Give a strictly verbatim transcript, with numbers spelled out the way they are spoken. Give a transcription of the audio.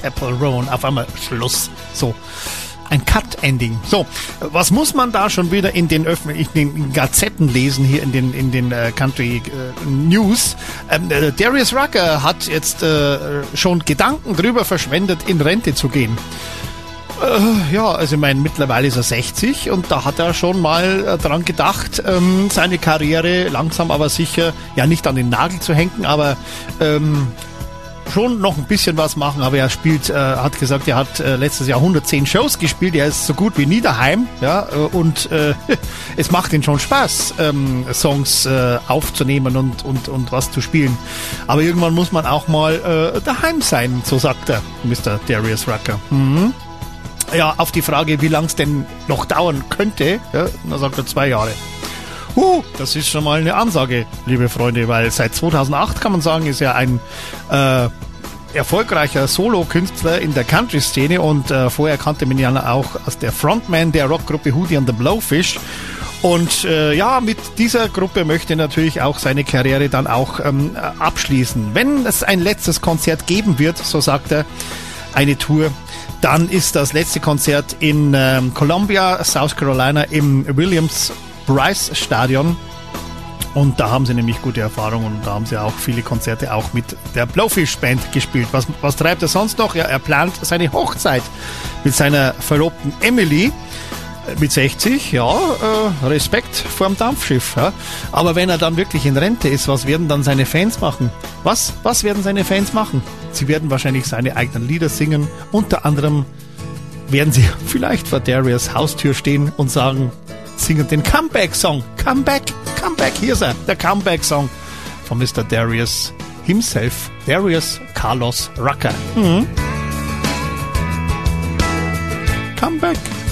Chapel Roan. Auf einmal Schluss. So. Ein Cut-Ending. So, was muss man da schon wieder in den öffentlichen Gazetten lesen, hier in den, in den äh, Country äh, News? Ähm, äh, Darius Rucker hat jetzt äh, schon Gedanken drüber verschwendet, in Rente zu gehen. Äh, ja, also ich meine, mittlerweile ist er sechzig und da hat er schon mal äh, dran gedacht, ähm, seine Karriere langsam aber sicher, ja nicht an den Nagel zu hängen, aber ähm, schon noch ein bisschen was machen, aber er spielt, äh, hat gesagt, er hat äh, letztes Jahr hundertzehn Shows gespielt, er ist so gut wie nie daheim, ja, äh, und äh, es macht ihm schon Spaß, ähm, Songs äh, aufzunehmen und, und, und was zu spielen. Aber irgendwann muss man auch mal äh, daheim sein, so sagt er, Mister Darius Rucker. Mhm. Ja, auf die Frage, wie lang es denn noch dauern könnte, ja, da sagt er zwei Jahre. Huh, das ist schon mal eine Ansage, liebe Freunde, weil seit zweitausendacht kann man sagen, ist er ein äh, erfolgreicher Solo-Künstler in der Country-Szene und äh, vorher kannte man ihn auch als der Frontman der Rockgruppe Hootie and the Blowfish. Und äh, ja, mit dieser Gruppe möchte er natürlich auch seine Karriere dann auch ähm, abschließen. Wenn es ein letztes Konzert geben wird, so sagt er, eine Tour, dann ist das letzte Konzert in ähm, Columbia, South Carolina im Williams Bryce Stadion und da haben sie nämlich gute Erfahrungen und da haben sie auch viele Konzerte auch mit der Blowfish Band gespielt. Was, was treibt er sonst noch? Ja, er plant seine Hochzeit mit seiner Verlobten Emily mit sechzig, ja, äh, Respekt vorm Dampfschiff. Ja. Aber wenn er dann wirklich in Rente ist, was werden dann seine Fans machen? Was, was werden seine Fans machen? Sie werden wahrscheinlich seine eigenen Lieder singen. Unter anderem werden sie vielleicht vor Darius Haustür stehen und sagen, singen den Comeback-Song. Comeback, Comeback, hier ist er, der Comeback-Song von Mister Darius himself, Darius Carlos Rucker. Mhm. Comeback.